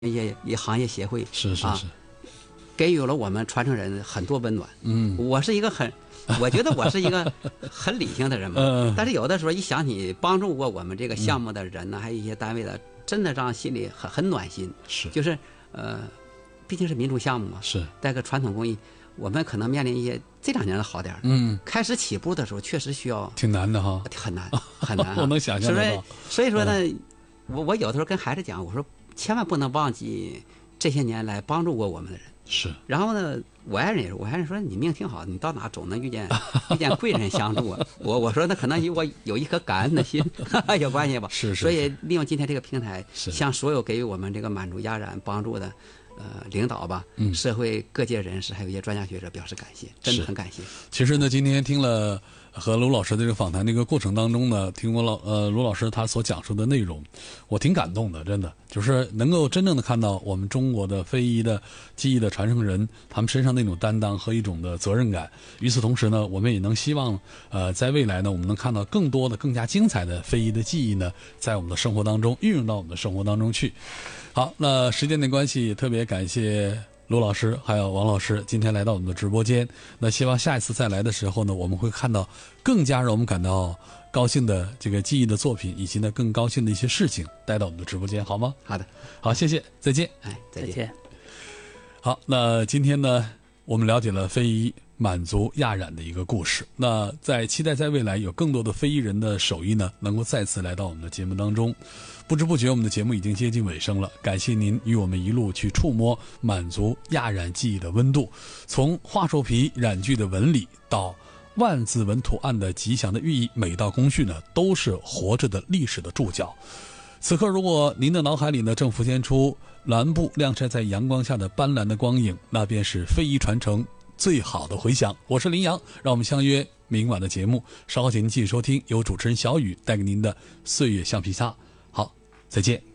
也行业协会是， 给予了我们传承人很多温暖。我觉得我是一个很理性的人嘛。但是有的时候一想起帮助过我们这个项目的人呢，还有一些单位的，真的让心里很暖心。 是， 就是毕竟是民主项目嘛， 是带个传统工艺，我们可能面临一些这2年好点开始起步的时候确实需要挺难的哈， 很难很难我能想象得到。 所以说呢，我有的时候跟孩子讲，我说千万不能忘记这些年来帮助过我们的人。 是。 然后呢，我爱人也是，我爱人说你命挺好，你到哪总能遇见贵人相助啊。我说那可能与我有一颗感恩的心有关系吧。 是。 所以利用今天这个平台，向所有给予我们这个满族亚染帮助的领导吧，社会各界人士，还有一些专家学者表示感谢，真的很感谢。 其实呢，今天听了和卢老师的这个访谈这个过程当中呢，听过卢老师他所讲述的内容，我挺感动的，真的就是能够真正的看到我们中国的非遗的技艺的传承人他们身上那种担当和一种的责任感。与此同时呢，我们也能希望在未来呢，我们能看到更多的更加精彩的非遗的技艺呢，在我们的生活当中运用到我们的生活当中去。好，那时间的关系，特别感谢卢老师还有王老师今天来到我们的直播间。那希望下一次再来的时候呢，我们会看到更加让我们感到高兴的这个技艺的作品，以及呢更高兴的一些事情带到我们的直播间，好吗？ 好的， 好，谢谢，再见。 再见。 好，那今天呢，我们了解了非遗满族亚染的一个故事。那期待在未来有更多的非遗人的手艺呢，能够再次来到我们的节目当中。不知不觉我们的节目已经接近尾声了，感谢您与我们一路去触摸满族亚染技艺的温度，从画兽皮染具的纹理到万字纹图案的吉祥的寓意，每道工序呢都是活着的历史的注脚。此刻如果您的脑海里呢正浮现出蓝布晾晒在阳光下的斑斓的光影，那便是非遗传承最好的回响。我是林阳，让我们相约明晚的节目，稍后请您继续收听由主持人小雨带给您的岁月橡皮擦。好，再见。